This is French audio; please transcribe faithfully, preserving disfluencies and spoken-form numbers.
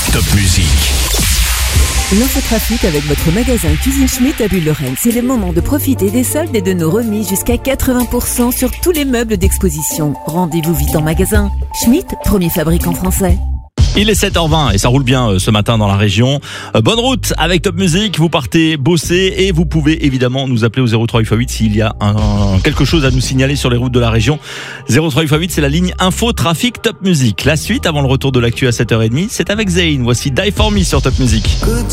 Top Music. L'infotrafic avec votre magasin Cuisine Schmitt à Bulle-Lorraine. C'est le moment de profiter des soldes et de nos remises jusqu'à quatre-vingts pour cent sur tous les meubles d'exposition. Rendez-vous vite en magasin. Schmitt, premier fabricant français. Il est sept heures vingt et ça roule bien ce matin dans la région. Bonne route avec Top Music, vous partez bosser et vous pouvez évidemment nous appeler au zéro trois huit huit s'il y a un, quelque chose à nous signaler sur les routes de la région. zéro trois huit huit, c'est la ligne info trafic Top Music. La suite avant le retour de l'actu à sept heures trente, c'est avec Zayn. Voici Die For Me sur Top Music.